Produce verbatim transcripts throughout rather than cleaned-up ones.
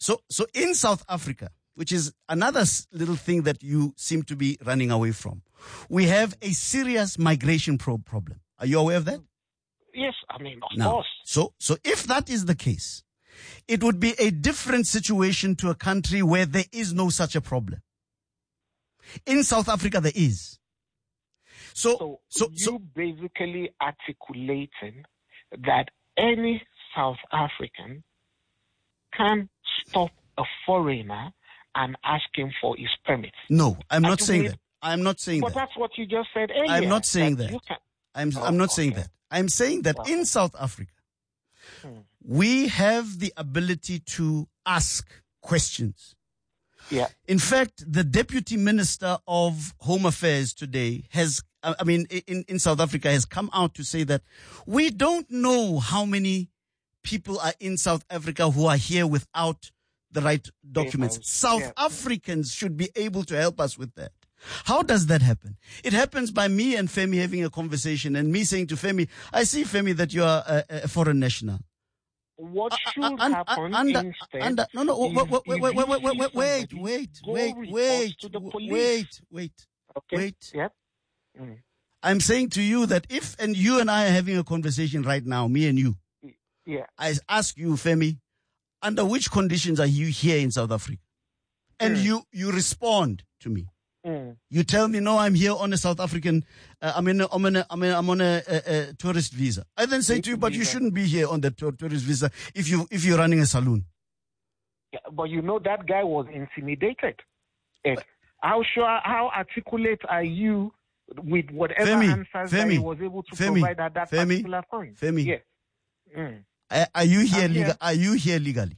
So, so in South Africa, which is another s- little thing that you seem to be running away from, we have a serious migration pro- problem. Are you aware of that? Yes, I mean, of Now, course. so, so if that is the case, it would be a different situation to a country where there is no such a problem. In South Africa, there is. So, So, so, you so, basically articulating that any South African can stop a foreigner and ask him for his permit. no, I'm not I saying mean, that. I'm not saying But that. that's what you just said earlier. I'm not saying that. you can- I'm, Oh, I'm not saying okay. that. I'm saying that Wow. in South Africa, Hmm. we have the ability to ask questions. Yeah. In fact, the Deputy Minister of Home Affairs today has, I I mean, in, in South Africa has come out to say that we don't know how many people are in South Africa who are here without the right documents. Papers, South yeah. Africans should be able to help us with that. How does that happen? It happens by me and Femi having a conversation and me saying to Femi, I see, Femi, that you are a, a foreign national. What Uh, should uh, un- happen under, instead? under, no, no, is wait, wait, if wait, wait, you wait, wait, see wait, wait, somebody, wait, go wait, report wait, to the w- police. wait, wait, Okay. wait. Yeah. Mm. I'm saying to you that if, and you and I are having a conversation right now, me and you, Yeah. I ask you, Femi, under which conditions are you here in South Africa? And Mm. you, you respond to me. Mm. You tell me, no, I'm here on a South African, uh, I'm, in a, I'm, in a, I'm, in a, I'm on a, a, a tourist visa. I then say to you, but you Visa. shouldn't be here on the tour, tourist visa if you, if you're running a saloon. Yeah, but you know that guy was intimidated. Ed, how sure, how articulate are you with whatever Femi, answers that Femi, he was able to Femi, provide at that Femi, particular point? Femi. Yeah. Mm. Are, are you here I'm legal? here. Are you here legally?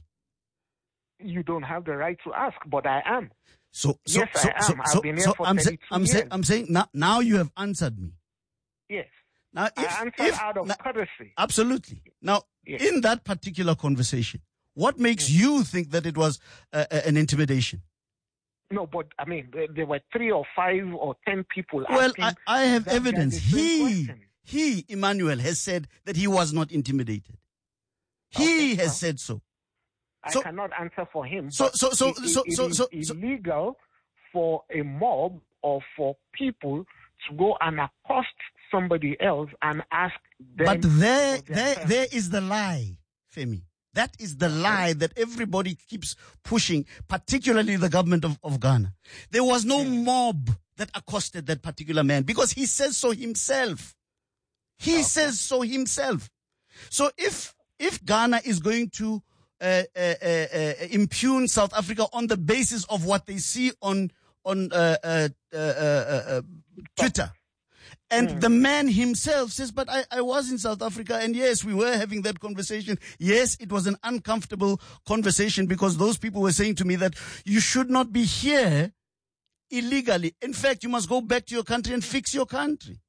You don't have the right to ask, but I am. So, so, Yes, so, I so, am. I've so, been here so for I'm, say, thirty-two I'm saying, years. I'm saying now, now you have answered me. Yes. Now, if, I answered if, out of now- courtesy. absolutely. Now, Yes. in that particular conversation, what makes you think that it was uh, uh, an intimidation? No, but I mean, there, there were three or five or ten people Well, asking. I, I have that guy evidence. the same He, question. he, Emmanuel, has said that he was not intimidated. He Okay, has well. said so. I So- cannot answer for him. so- but so- so- it, it- so- it so- is so- so- illegal for a mob or for people to go and accost somebody else and ask them. But there, for their there, terms. there is the lie, Femi. That is the lie that everybody keeps pushing, particularly the government of, of Ghana. There was no mob that accosted that particular man because he says so himself. He says so himself. So if, if Ghana is going to uh, uh, uh, uh, impugn South Africa on the basis of what they see on, on uh, uh, uh, uh, uh, Twitter, and the man himself says, but I, I was in South Africa and yes, we were having that conversation. Yes, it was an uncomfortable conversation because those people were saying to me that you should not be here illegally. In fact, you must go back to your country and fix your country.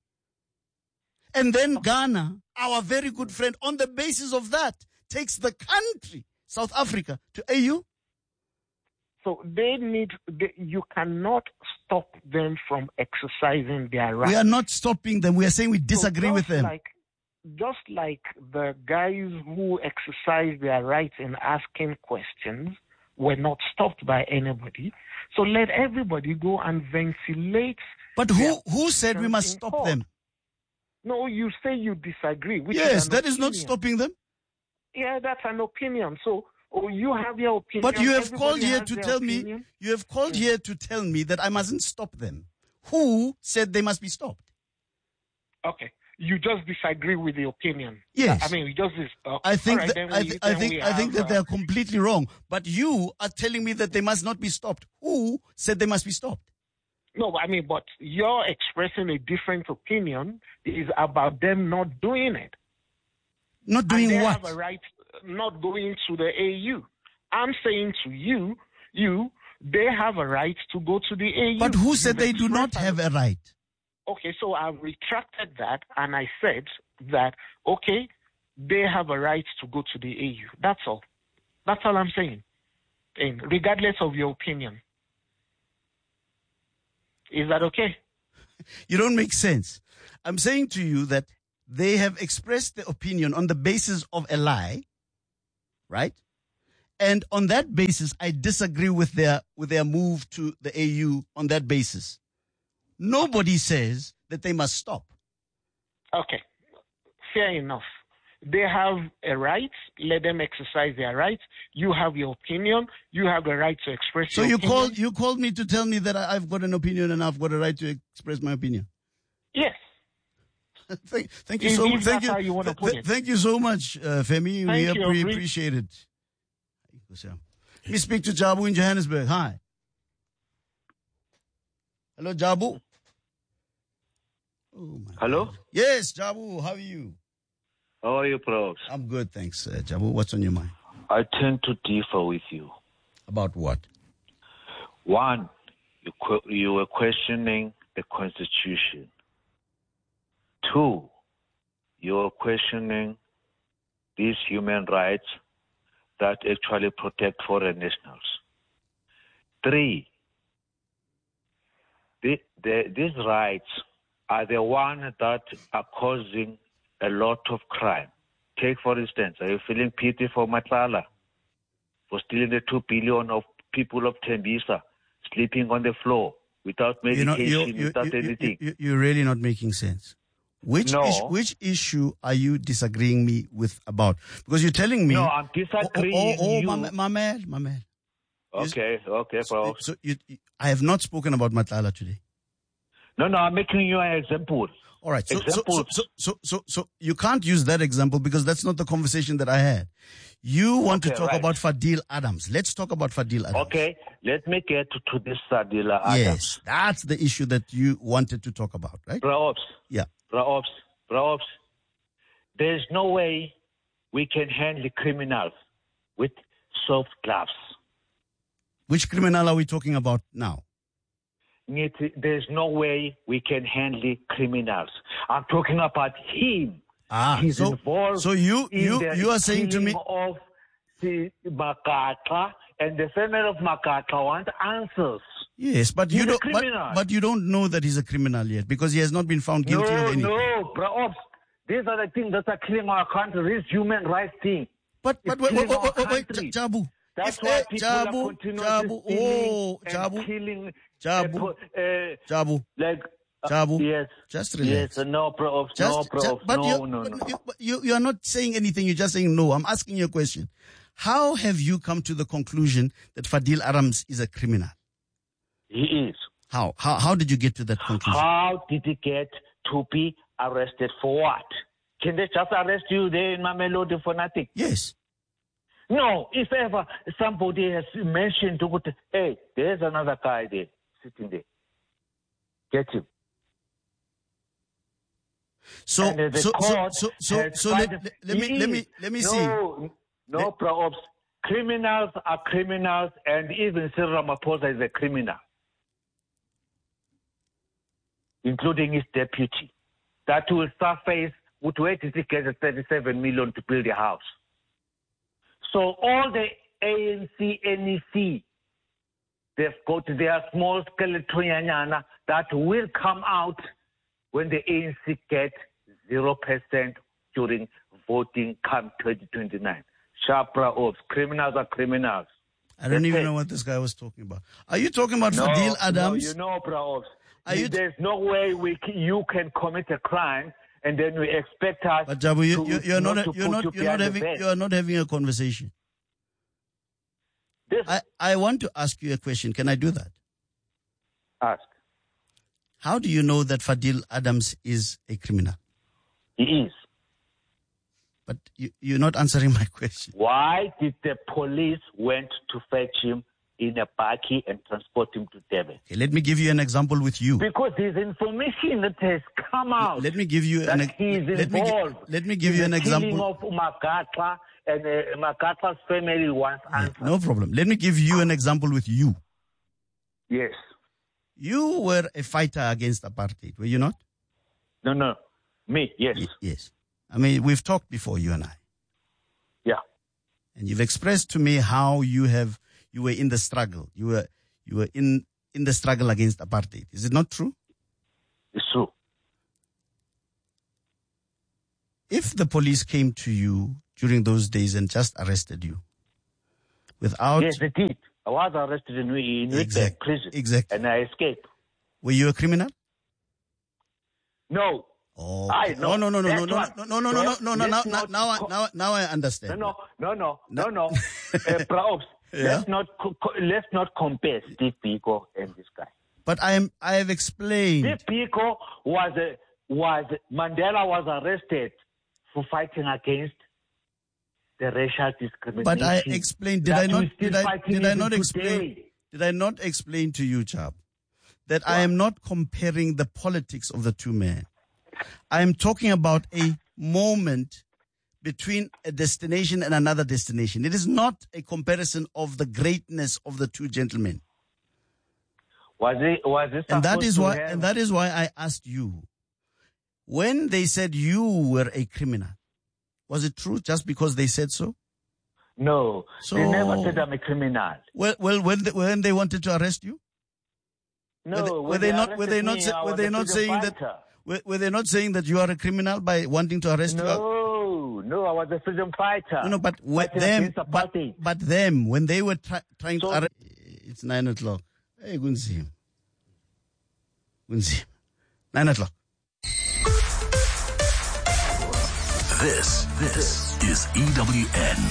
And then Ghana, our very good friend, on the basis of that, takes the country, South Africa, to A U. So they need. They, you cannot stop them from exercising their rights. We are not stopping them. We are saying we disagree So with just them. Like, just like the guys who exercise their rights in asking questions were not stopped by anybody. So let everybody go and ventilate. But who, their who said we positions must in stop court. them? No, you say you disagree. Which Yes, is an that is not opinion. stopping them. Yeah, that's an opinion. So oh, you have your opinion. But you have Everybody called here has to their tell opinion. me, you have called here to tell me that I mustn't stop them. Who said they must be stopped? Okay. You just disagree with the opinion. Yes. I mean, you just. dis- Uh, I think all right, that, then I, we- th- I then think we I think have, that they uh, are completely wrong. But you are telling me that they must not be stopped. Who said they must be stopped? No, I mean, but you're expressing a different opinion is about them not doing it. Not And doing they what? have a right not going to the A U. I'm saying to you, you, they have a right to go to the A U. But who said You've they do not expressed have a right? Okay, so I retracted that and I said that, okay, they have a right to go to the A U. That's all. That's all I'm saying. And regardless of your opinion. Is that okay? You don't make sense. I'm saying to you that they have expressed their opinion on the basis of a lie, right? And on that basis, I disagree with their with their move to the A U on that basis. Nobody says that they must stop. Okay, fair enough. They have a right. Let them exercise their right. You have your opinion. You have the right to express So your you opinion. called you called me to tell me that I- I've got an opinion and I've got a right to express my opinion. Yes. thank, thank you If- so if much. Thank that's you. how you wanna th- put th- it. Thank you so much, uh, Femi. we Thank you, appre- agree. appreciate it. Let me speak to Jabu in Johannesburg. Hi. Hello, Jabu. Oh my Hello? God. Yes, Jabu. How are you? How are you, Prof? I'm good, thanks, uh, Jabu. What's on your mind? I tend to differ with you. About what? One, you, que- you were questioning the Constitution. Two, you were questioning these human rights that actually protect foreign nationals. Three, the, the, these rights are the ones that are causing a lot of crime. Take, for instance, are you feeling pity for Matlala for stealing the two billion of people of Tembisa, sleeping on the floor without You know, medication, you, you, without you, anything? you, you, you're really not making sense. Which No. issue, which issue are you disagreeing me with about? Because you're telling me. No, I'm disagreeing. Oh, oh, oh, you. my, ma- my man, my man. Okay, okay, So, Prof. so you, you, I have not spoken about Matlala today. No, no, I'm making you an example. All right. So, so, so, Examples. so, so, so, so you can't use that example because that's not the conversation that I had. You want to Okay, talk right. about Fadil Adams. Let's talk about Fadil Adams. Okay, let me get to, to this Sadila Adams. Yes, that's the issue that you wanted to talk about, right? Perhaps, Yeah. perhaps, perhaps, there's no way we can handle criminals with soft gloves. Which criminal are we talking about now? It- There's no way we can handle criminals. I'm talking about him. Ah, He's so, involved so you, in you, the you are saying to me, killing of the Makatla, and the family of Makatla want answers. yes, but He's you a don't, but, criminal. but you don't know that he's a criminal yet because he has not been found guilty no, of anything. no, perhaps these are the things that are killing our country. This human rights thing. But, It's but wait, wait, killing wait, our wait, wait, country. J- Jabu. That's If, why eh, people Jabu, are continuously Jabu, stealing oh, and Jabu, killing. Jabu, uh, uh, Jabu, like uh, Jabu, yes, just relax. yes, no, prof, Just, no, ju- prof, but no, you, no, but no. You, but you, you are not saying anything. You're just saying no. I'm asking you a question. How have you come to the conclusion that Fadil Adams is a criminal? He is. How? How, how did you get to that conclusion? How did he get to be arrested for what? Can they just arrest you there in Mamelodi for nothing? Yes. No, if ever somebody has mentioned, to put, hey, there's another guy there sitting there. Get him. So, And, uh, the so, so, court so, so, has so let, found- let, let me, He let is. me, let me no, see. No, no, perhaps. Criminals are criminals, and even Cyril Ramaphosa is a criminal, including his deputy. That will surface with where did he get the thirty-seven million to build a house. So all the A N C, N E C, they've got their small skeleton that will come out when the A N C get zero percent during voting come twenty twenty-nine. Sharpra oaths. Criminals are criminals. I don't That's even it. know what this guy was talking about. Are you talking about No, Fadil no, Adams? you know, bro. Are you- There's no way we c- you can commit a crime and then we expect us But Jabu, you, to, you, you're not, to you're put not, you you're not behind the having, bed. you're not having a conversation. This I, I want to ask you a question. Can I do that? ask. How do you know that Fadil Adams is a criminal? He is. But you, you're not answering my question. Why did the police went to fetch him in a bakkie and transport him to Devon? Okay, let me give you an example with you. Because there's information that has come out. Let me give you that an, he is let me, gi- involved. let me give in you an the killing example. of Makatla, and uh, Makatla's family wants answers. No problem. Let me give you an example with you. Yes. You were a fighter against apartheid, were you not? No, no. Me, yes. Y- yes. I mean, we've talked before, you and I. Yeah. And you've expressed to me how you have, you were in the struggle. You were, you were in, in the struggle against apartheid. Is it not true? It's true. If the police came to you during those days and just arrested you, Without... Yes, they did. I was arrested in, in exactly. prison. Exactly. And I escaped. Were you a criminal? No. Oh, I, no, no, no, no, no, no, what, no, no, no, no, no, no, no, now, now, now, I, co- now, now I understand. No, no, no, no, no, no. uh, Praops, Yeah? let's not co- co- let's not compare Steve Biko and this guy. But I am, I have explained. Steve Biko was a, was Mandela was arrested for fighting against the racial discrimination. But I explained. Did that I not? we're still Did I? fighting Did I even not today. explain? Did I not explain to you, Chap, that I am not comparing the politics of the two men. I am talking about a moment between a destination and another destination. It is not a comparison of the greatness of the two gentlemen. Was it? Was it? And that is supposed why. to have- And that is why I asked you, when they said you were a criminal, was it true just because they said so? No, So- they never said I'm a criminal. Well, well, when they, when they wanted to arrest you, No, were they, were when they not? Were they arrested not? me, sa- I Were was they a not freedom saying that? fighter. Were, were they not saying that you are a criminal by wanting to arrest you? No, no, I was a freedom fighter. No, no, but with Fighting them, against but, apartheid. but them, when they were try, trying So- to arrest, it's nine o'clock. Hey, Gunzi. Gunzi. Nine o'clock. This, this is E W N.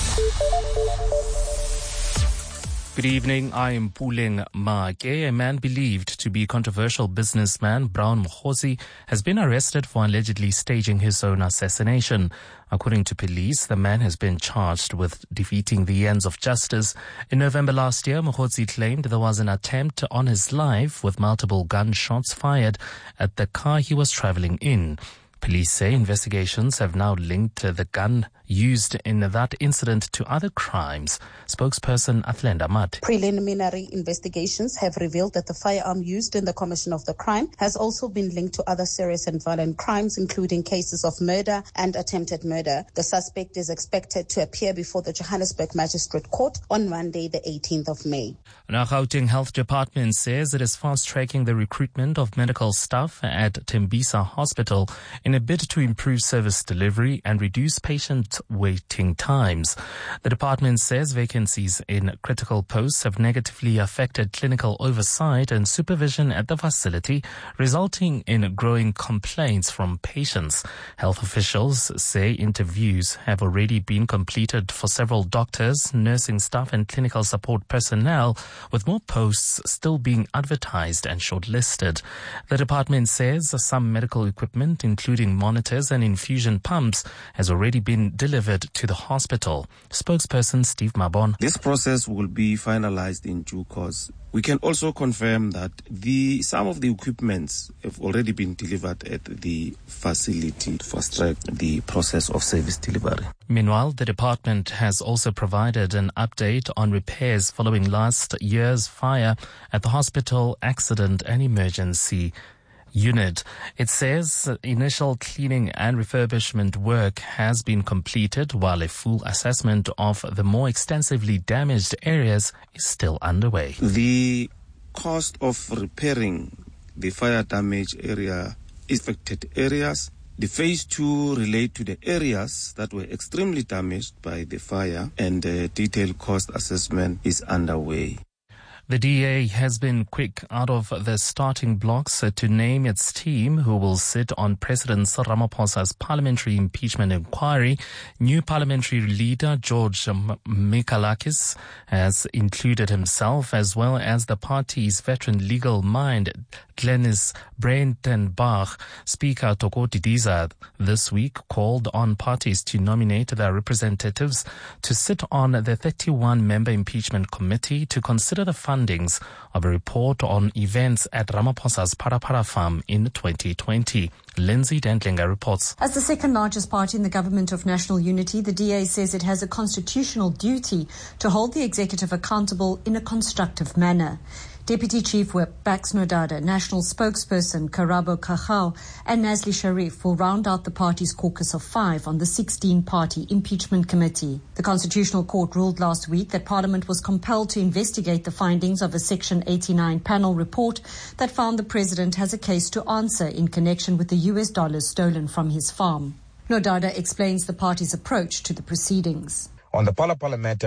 Good evening, I am Puleng Make. A man believed to be controversial businessman Brown Mkhosi has been arrested for allegedly staging his own assassination. According to police, the man has been charged with defeating the ends of justice. In November last year, Mkhosi claimed there was an attempt on his life with multiple gunshots fired at the car he was traveling in. Police say investigations have now linked the gun used in that incident to other crimes. Spokesperson Athlenda Mat. Preliminary investigations have revealed that the firearm used in the commission of the crime has also been linked to other serious and violent crimes, including cases of murder and attempted murder. The suspect is expected to appear before the Johannesburg Magistrate Court on Monday, the eighteenth of May. Now, Gauteng Health Department says it is fast-tracking the recruitment of medical staff at Tembisa Hospital in a bid to improve service delivery and reduce patient waiting times. The department says vacancies in critical posts have negatively affected clinical oversight and supervision at the facility, resulting in growing complaints from patients. Health officials say interviews have already been completed for several doctors, nursing staff and clinical support personnel, with more posts still being advertised and shortlisted. The department says some medical equipment, including monitors and infusion pumps, has already been delivered to the hospital. Spokesperson Steve Mabon. This process will be finalized in due course. We can also confirm that the some of the equipments have already been delivered at the facility to fast-track the process of service delivery. Meanwhile, the department has also provided an update on repairs following last year's fire at the hospital accident and emergency unit. It says initial cleaning and refurbishment work has been completed, while a full assessment of the more extensively damaged areas is still underway. The cost of repairing the fire damage area affected areas. The phase two relate to the areas that were extremely damaged by the fire, and a detailed cost assessment is underway. The D A has been quick out of the starting blocks to name its team who will sit on President Ramaphosa's parliamentary impeachment inquiry. New parliamentary leader George Mikalakis has included himself, as well as the party's veteran legal mind Glenis Breitenbach. Speaker Tokoti Diza this week called on parties to nominate their representatives to sit on the thirty-one member impeachment committee to consider the findings of a report on events at Ramaphosa's Parapara farm in twenty twenty. Lindsay Dentlinger reports. As the second largest party in the Government of National Unity, the D A says it has a constitutional duty to hold the executive accountable in a constructive manner. Deputy Chief Whip Bax Nodada, National Spokesperson Karabo Kakhao and Nazli Sharif will round out the party's caucus of five on the sixteen-party impeachment committee. The Constitutional Court ruled last week that Parliament was compelled to investigate the findings of a Section eighty-nine panel report that found the President has a case to answer in connection with the U S dollars stolen from his farm. Nodada explains the party's approach to the proceedings. On the Pala Pala matter,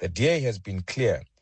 The D A has been clear